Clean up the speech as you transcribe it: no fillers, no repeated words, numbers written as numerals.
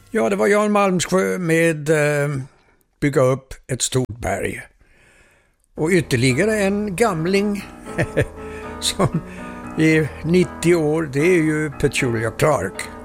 Ja, det var Jan Malmsjö med Bygga upp ett stort berg. Och ytterligare en gamling som är 90 år, det är ju Petula Clark.